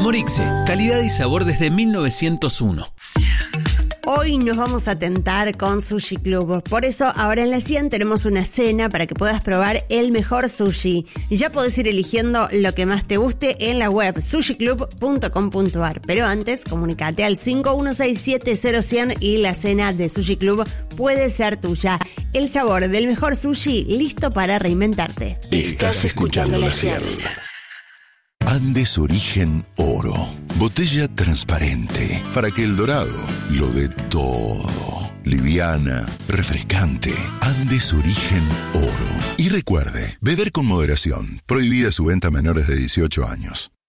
Morixe, calidad y sabor desde 1901. Hoy nos vamos a tentar con Sushi Club. Por eso, ahora en la 100 tenemos una cena para que puedas probar el mejor sushi. Y ya podés ir eligiendo lo que más te guste en la web sushiclub.com.ar. Pero antes, comunicate al 51670100 y la cena de Sushi Club puede ser tuya. El sabor del mejor sushi listo para reinventarte. Estás escuchando la 100. Andes Origen Oro. Botella transparente para que el dorado lo dé todo. Liviana, refrescante. Andes Origen Oro. Y recuerde, beber con moderación. Prohibida su venta a menores de 18 años.